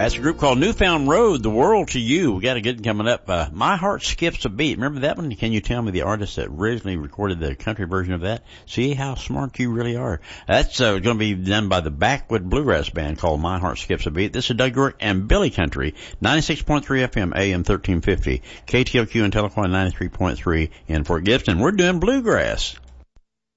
That's a group called Newfound Road, The World to You. We got a good one coming up. My Heart Skips a Beat. Remember that one? Can you tell me the artist that originally recorded the country version of that? See how smart you really are. That's going to be done by the Backwood Bluegrass Band called My Heart Skips a Beat. This is Doug York and Billy Country, 96.3 FM, AM 1350, KTLQ and Telequan 93.3 in Fort Gibson. We're doing bluegrass.